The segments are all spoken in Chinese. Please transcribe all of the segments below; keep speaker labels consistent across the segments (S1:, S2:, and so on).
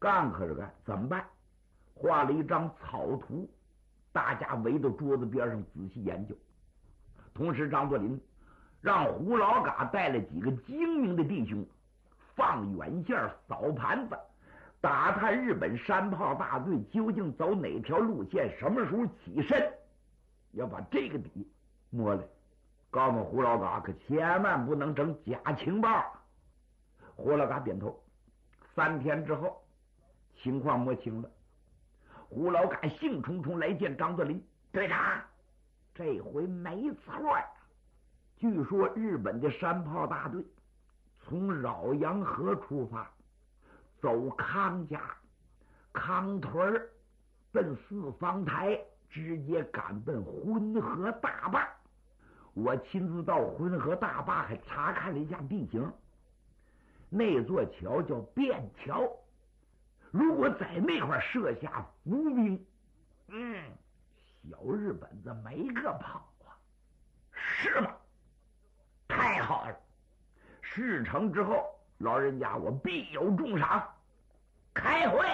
S1: 干可是干，怎么办？画了一张草图，大家围到桌子边上仔细研究。同时，张作霖让胡老嘎带了几个精明的弟兄，放远线扫盘子，打探日本山炮大队究竟走哪条路线，什么时候起身，要把这个底摸来。告诉胡老嘎可千万不能整假情报。胡老嘎点头。3天之后，情况摸清了。胡老嘎兴冲冲来见张作霖，队长，这回没错呀。据说日本的山炮大队从饶阳河出发，走康家、康屯奔四方台，直接赶奔浑河大坝。我亲自到浑河大坝还查看了一下地形，那座桥叫便桥，如果在那块设下伏兵，小日本子没个跑啊，是吗？太好了！事成之后，老人家我必有重赏。开会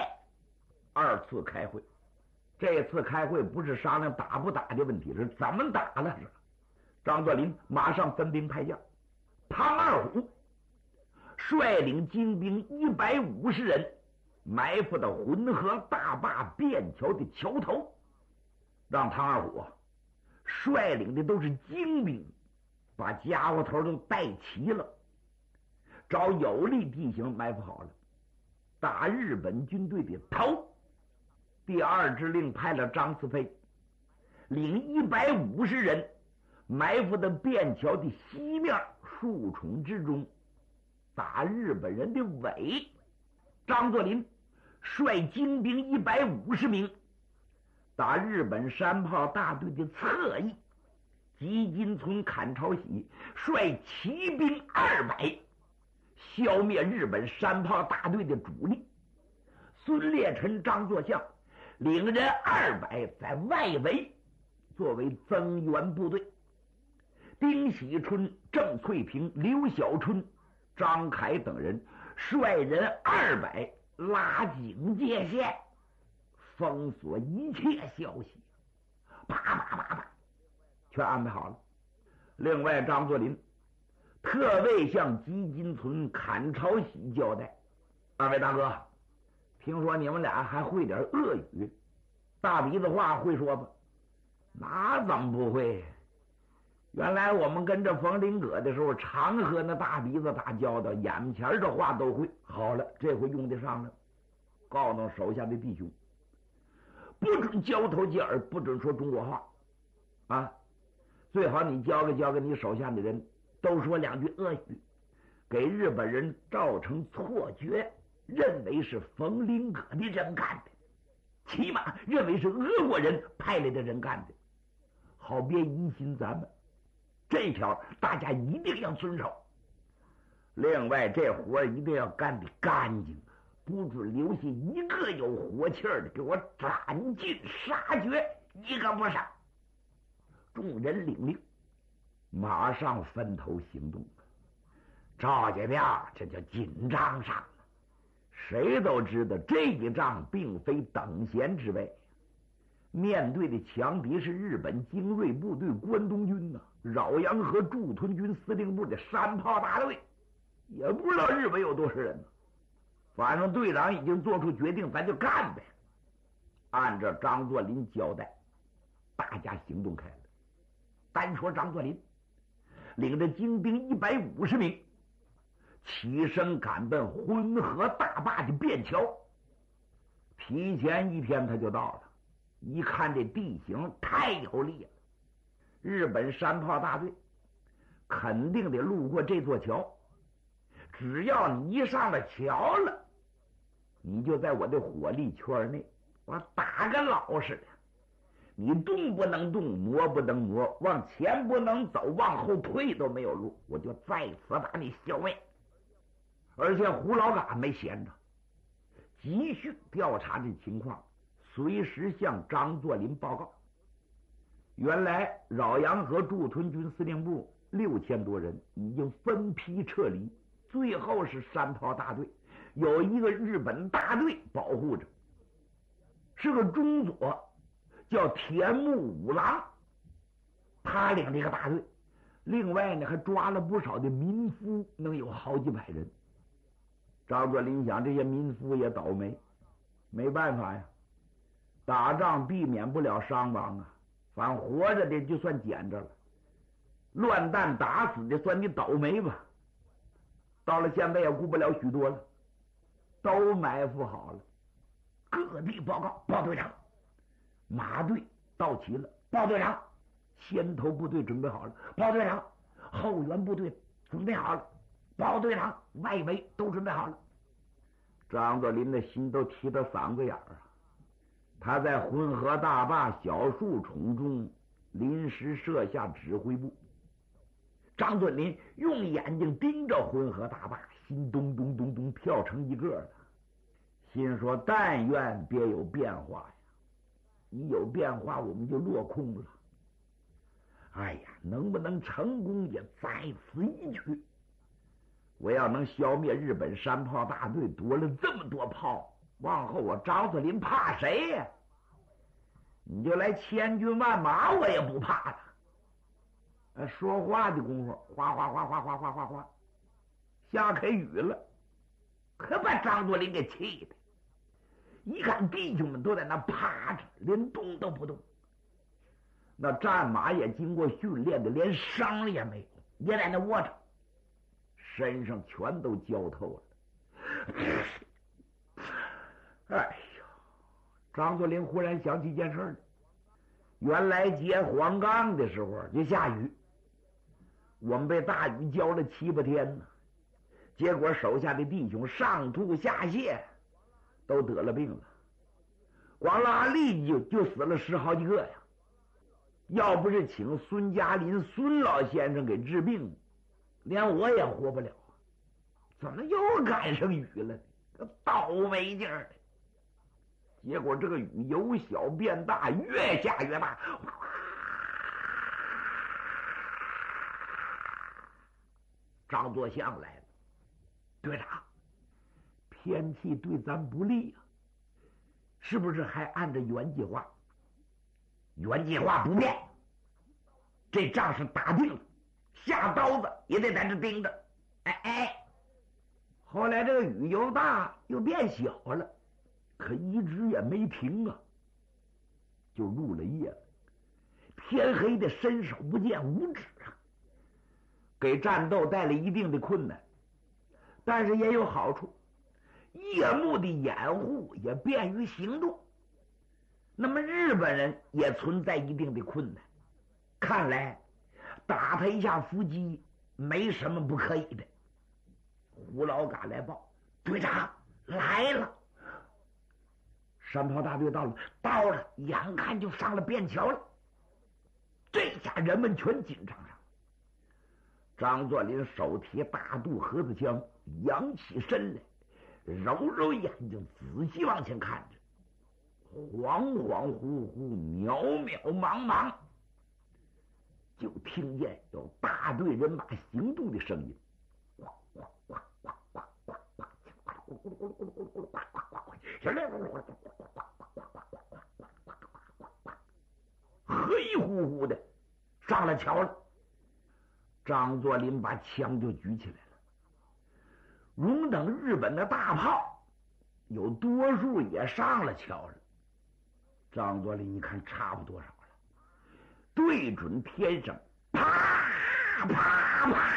S1: ，2次开会。这次开会不是商量打不打的问题，是怎么打了。张作霖马上分兵派将，汤二虎率领精兵150人，埋伏到浑河大坝便桥的桥头，让汤二虎率领的都是精兵，把家伙头都带齐了，找有利地形埋伏好了，打日本军队的头。第2支令派了张思飞领150人埋伏在便桥的西面树丛之中，打日本人的尾。张作霖率精兵150名打日本山炮大队的侧翼。吉金村砍朝喜率骑兵200消灭日本山炮大队的主力。孙烈臣、张作相领人200在外围作为增援部队。丁喜春、郑翠萍、刘小春、张凯等人率人200拉警戒线，封锁一切消息，啪啪啪啪全安排好了。另外，张作霖特为向吉金村、砍朝喜交代：2位大哥，听说你们俩还会点俄语，大鼻子话会说吧？那怎么不会？原来我们跟着冯林葛的时候，常和那大鼻子打交道，眼前的话都会。好了，这回用得上了。告诉手下的弟兄，不准交头接耳，不准说中国话啊！最好你教给你手下的人，都说2句俄语，给日本人造成错觉，认为是冯林葛的人干的，起码认为是俄国人派来的人干的，好别疑心咱们。这条大家一定要遵守。另外，这活一定要干得干净，不准留下一个有活气儿的，给我斩尽杀绝，一个不少。众人领令，马上分头行动。赵家庙这叫紧张上了，谁都知道这一仗并非等闲之辈。面对的强敌是日本精锐部队关东军饶阳河驻屯军司令部的山炮大队，也不知道日本有多少人呢。反正队长已经做出决定，咱就干呗。按照张作霖交代，大家行动开了。单说张作霖领着精兵150名起身赶奔浑河大坝的便桥。提前1天他就到了，一看这地形太有利了，日本山炮大队肯定得路过这座桥，只要你一上了桥了，你就在我的火力圈内，我打个老实的，你动不能动，挪不能挪，往前不能走，往后退都没有路，我就在此把你消灭。而且胡老嘎没闲着，急需调查这情况，随时向张作霖报告。原来饶阳河驻屯军司令部6000多人已经分批撤离，最后是山炮大队有一个日本大队保护着，是个中佐，叫田木五郎，他领这个大队。另外呢，还抓了不少的民夫，能有好几百人。张作霖想，这些民夫也倒霉，没办法呀，打仗避免不了伤亡啊，反正活着的就算捡着了，乱弹打死的算你倒霉吧。到了现在也顾不了许多了，都埋伏好了。各地报告，报队长，马队到齐了。报队长，先头部队准备好了。报队长，后援部队准备好了。报队长，外围都准备好了。张作霖的心都提到嗓子眼儿啊！他在浑河大坝小树丛中临时设下指挥部。张作霖用眼睛盯着浑河大坝，心咚咚咚咚跳成一个了。心说：但愿别有变化呀！一有变化，我们就落空了。哎呀，能不能成功也在此一举。我要能消灭日本山炮大队，夺了这么多炮，往后我张作霖怕谁呀？你就来千军万马，我也不怕了。说话的功夫，哗哗哗哗哗哗哗哗，下开雨了，可把张作霖给气的。一看弟兄们都在那趴着，连动都不动。那战马也经过训练的，连伤也没有，也在那窝着，身上全都焦透了。哎呀，张作霖忽然想起一件事来。原来接黄冈的时候就下雨，我们被大雨浇了7、8天呢。结果手下的弟兄上吐下泻，都得了病了，光拉力就死了10好几个呀。要不是请孙嘉林孙老先生给治病，连我也活不了。怎么又赶上雨了？这倒霉劲儿的。结果这个雨由小变大，越下越大。张作相来了，队长，天气对咱不利啊，是不是还按照原计划？原计划不变，这仗是打定了，下刀子也得在这盯着。后来这个雨由大又变小了，可一直也没停啊，就入了夜了。天黑的伸手不见五指啊，给战斗带来一定的困难，但是也有好处，夜幕的掩护也便于行动。那么日本人也存在一定的困难，看来打他一下伏击没什么不可以的。胡老嘎来报，队长来了，山炮大队到了，眼看就上了便桥了。这下人们全紧张上了。张作霖手提大肚盒子枪，扬起身来，揉揉眼睛，仔细往前看着。恍恍惚惚，渺渺茫茫，就听见有大队人马行动的声音。黑乎乎的上了桥了。张作霖把枪就举起来了。容等日本的大炮有多数也上了桥了。张作霖一看差不多少了，对准天上，啪啪啪，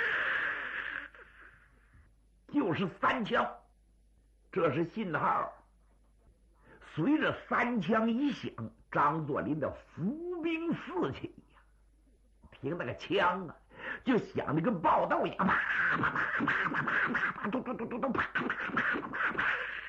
S1: 就是3枪，这是信号。随着3枪一响，张作霖的伏兵四起呀！听那个枪啊，就响的跟爆豆一样，啪啪啪啪啪啪啪啪，咚咚咚咚咚，啪啪啪啪啪。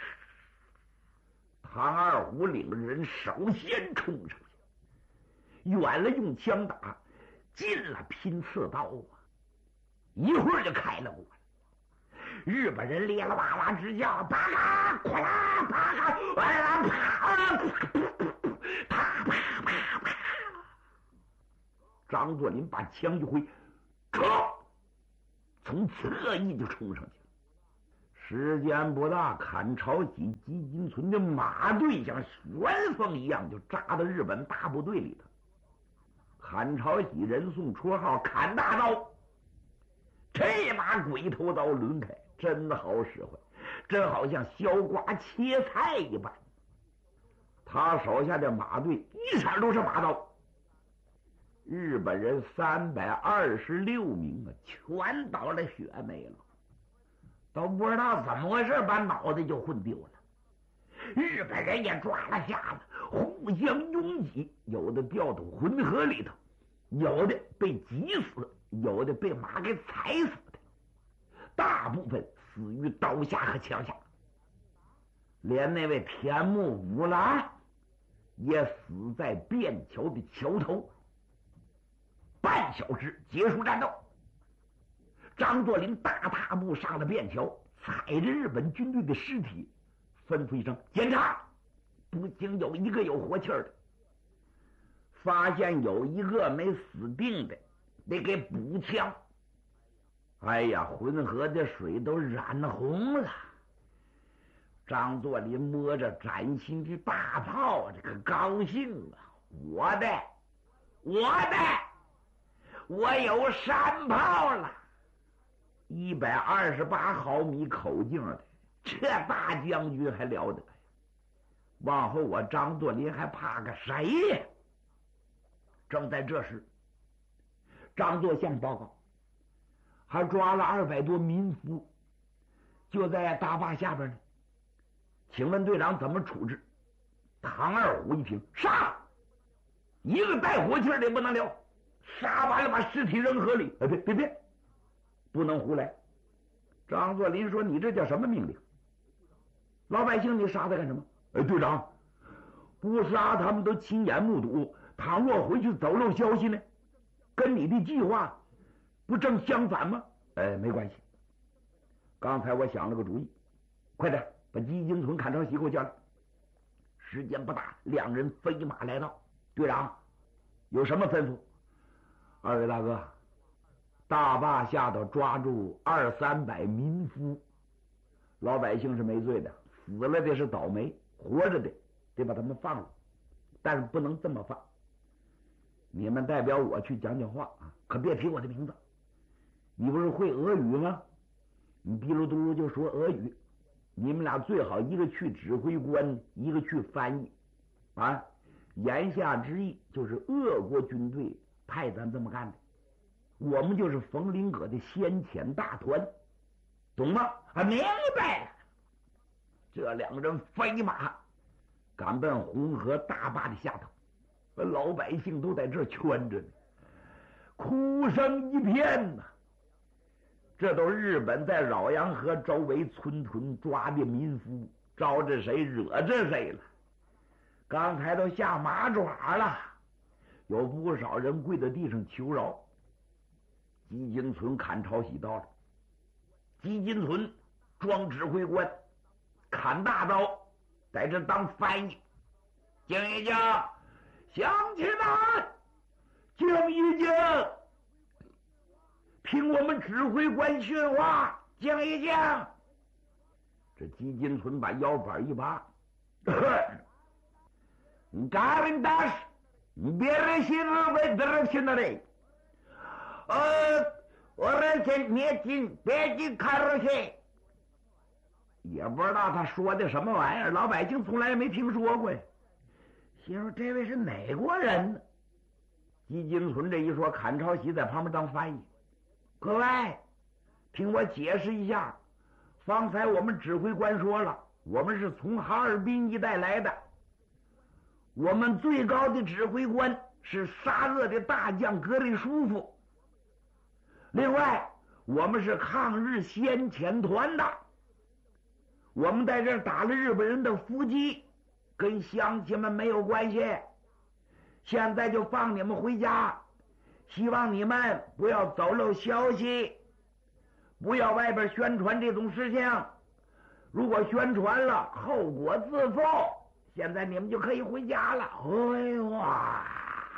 S1: 唐二虎领着人首先冲上去，远了用枪打，近了拼刺刀啊！一会儿就开了过来。日本人咧啦哇哇直叫，巴嘎哗啦巴嘎哇啦啪啪啪啪啪。张作霖把枪一挥，从侧翼就冲上去了。 时间不大，坎朝喜吉金村的马队像旋风一样就扎到日本大部队里头。坎朝喜人送绰号坎大刀，这把鬼头刀抡开真好使唤，真好像削瓜切菜一般。他手下的马队一场都是马刀，日本人326名啊，全倒了血没了，都不知道怎么回事，把脑袋就混丢了。日本人也抓了瞎子，互相拥挤，有的掉到浑河里头，有的被挤死，有的被马给踩死的，大部分死于刀下和枪下。连那位田木武郎也死在便桥的桥头。半小时结束战斗，张作霖大踏步上了便桥，踩着日本军队的尸体，吩咐一声检查，不行有一个有活气儿的，发现有一个没死定的，得给补枪。哎呀，浑河的水都染红了。张作霖摸着崭新的大炮，这个高兴啊！我有山炮了，128毫米口径的，这大将军还了得！往后我张作霖还怕个谁呀？正在这时，张作相报告，还抓了200多民夫，就在大坝下边呢。请问队长怎么处置？唐二虎一听，杀！一个带火气的也不能留，杀完了把尸体扔河里。别，不能胡来。张作霖说：“你这叫什么命令？老百姓你杀他干什么？”队长，不杀他们都亲眼目睹，倘若回去走漏消息呢，跟你的计划不正相反吗？没关系。刚才我想了个主意，快点把吉金村、坎朝喜给我叫来。时间不大，两人飞马来到。队长，有什么吩咐？二位大哥，大坝下头抓住200-300民夫，老百姓是没罪的，死了的是倒霉，活着的得把他们放了，但是不能这么放。你们代表我去讲讲话啊，可别提我的名字。你不是会俄语吗？你嘀噜嘟噜就说俄语，你们俩最好一个去指挥官，一个去翻译啊。言下之意就是俄国军队派咱这么干的，我们就是冯林阁的先遣大团，懂吗？明白了。这两人飞马赶奔红河大坝的下头，老百姓都在这圈着呢，哭声一片呐。这都日本在饶阳河周围村屯抓的民夫，招着谁惹着谁了。刚才都下马爪了，有不少人跪在地上求饶。吉金村、坎朝喜到了，吉金村装指挥官，砍大刀在这当翻译。敬一敬，乡亲们，敬一敬，听我们指挥官训话，敬一敬。这吉金村把腰板一拔Gavin dash, bere sinu ve drevsinare. Orese nietin beji karose. 也不知道他说的什么玩意儿，老百姓从来没听说过呀。心说这位是哪国人呢？吉金村这一说，坎朝喜在旁边当翻译。各位，听我解释一下，方才我们指挥官说了，我们是从哈尔滨一带来的。我们最高的指挥官是沙俄的大将格里舒夫，另外我们是抗日先遣团的，我们在这儿打了日本人的伏击，跟乡亲们没有关系。现在就放你们回家，希望你们不要走漏消息，不要外边宣传这种事情，如果宣传了，后果自负。现在你们就可以回家了。哎哇！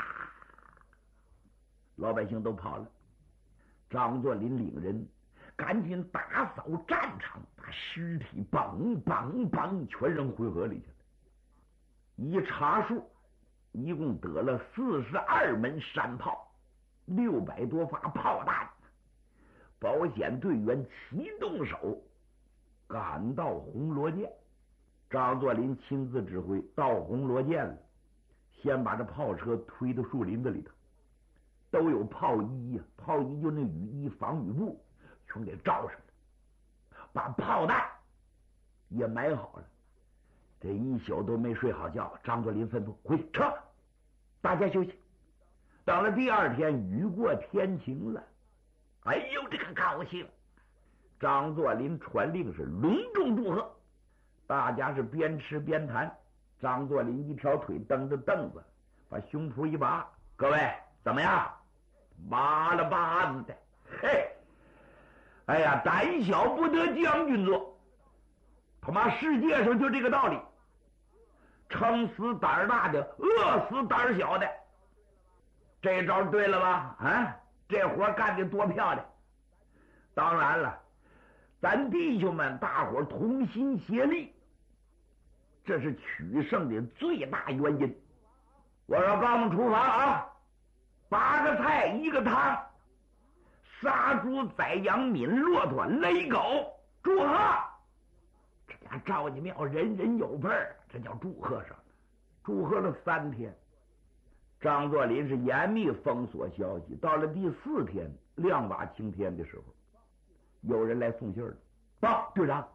S1: 老百姓都跑了。张作霖领人赶紧打扫战场，把尸体嘣嘣嘣全扔回河里去了。一查数，一共得了42门山炮，600多发炮弹。保险队员齐动手，赶到红罗涧。张作霖亲自指挥，到红罗涧了，先把这炮车推到树林子里头，都有炮衣呀，炮衣就那雨衣、防雨布，全给罩上了，把炮弹也埋好了。这一宿都没睡好觉，张作霖吩咐回去撤，大家休息。到了第二天，雨过天晴了，哎呦，这个高兴！张作霖传令是隆重祝贺，大家是边吃边谈。张作霖一条腿蹬着凳子，把胸脯一拔，各位怎么样？麻了巴子的，嘿，哎呀，胆小不得将军做。他妈世界上就这个道理，撑死胆儿大的，饿死胆儿小的。这招对了吧？啊，这活干得多漂亮！当然了，咱弟兄们大伙同心协力，这是取胜的最大原因。我说刚们厨房啊，8个菜1个汤，杀猪宰羊抿骆驼勒狗，祝贺！这家赵家庙人人有份儿，这叫祝贺上了。祝贺了3天，张作霖是严密封锁消息。到了第4天亮瓦青天的时候，有人来送信了。报队长，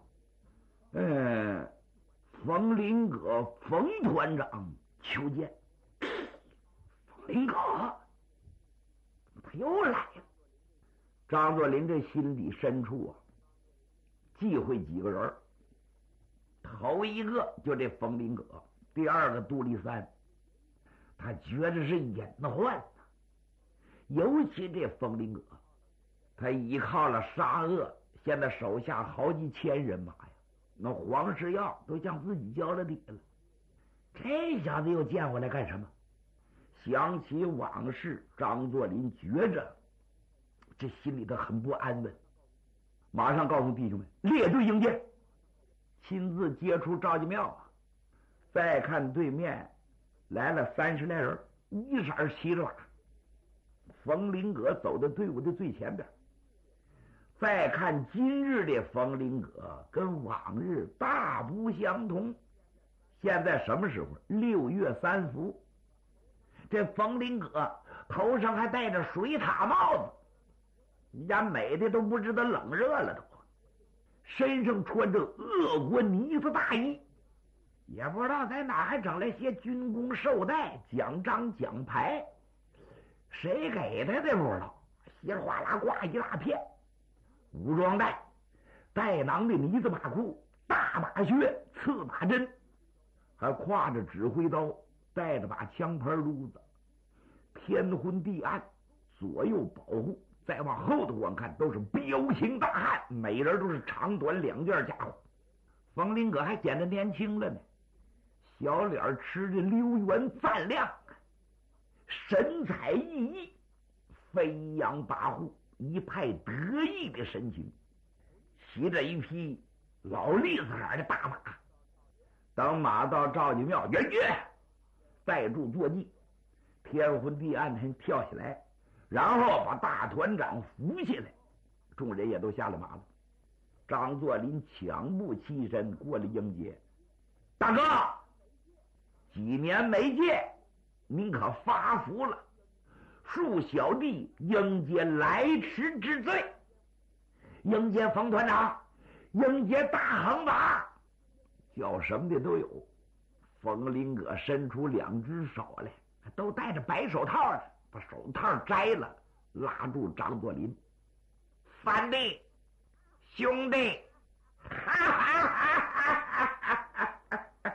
S1: 冯林阁冯团长求见。冯林阁他又来了。张作霖这心底深处啊，忌讳几个人。头一个就这冯林阁，第二个杜立三，他觉得是隐患呐。尤其这冯林阁，他依靠了沙俄，现在手下好几千人马呀，那黄世耀都向自己交了底了。这小子又见回来干什么？想起往事，张作霖觉着这心里头很不安稳，马上告诉弟兄们列队迎接，亲自接触赵家庙啊。再看对面来了30来人，一色骑着马，冯林阁走到队伍的最前边。再看今日的冯林阁跟往日大不相同。现在什么时候？6月3伏。这冯林阁头上还戴着水獭帽子，人家美的都不知道冷热了都。身上穿着俄国呢子大衣，也不知道在哪还整来些军功绶带、奖章奖牌，谁给他的不知道，稀里哗啦挂一大片。武装带、带囊的呢子马裤、大马靴、刺马针，还挎着指挥刀，带着把枪牌撸子，天昏地暗，左右保护。再往后头我看，都是彪形大汉，每人都是长短2件家伙。冯林阁还显得年轻了呢，小脸吃着溜圆泛亮，神采奕奕，飞扬跋扈，一派得意的神情，骑着一匹老栗子海的大马。等马到赵家庙，元军再住坐骑，天昏地暗才跳起来，然后把大团长扶起来，众人也都下了马了。张作霖抢步起身过了迎接，大哥，几年没见，您可发福了，恕小弟迎接来迟之罪。迎接冯团长，迎接大横马，叫什么的都有。冯林阁伸出2只手来，都戴着白手套呢，把手套摘了，拉住张作霖：“三弟，兄弟，哈哈哈哈哈！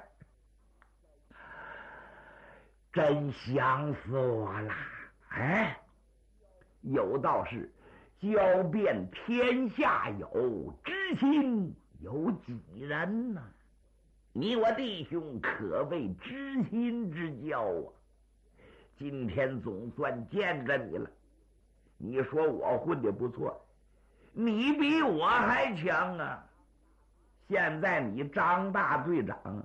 S1: 真想死我了！哎，有道是，交遍天下有，知心有几人呢？你我弟兄可谓知心之交啊！今天总算见着你了。你说我混得不错，你比我还强啊！ 现在你张大队长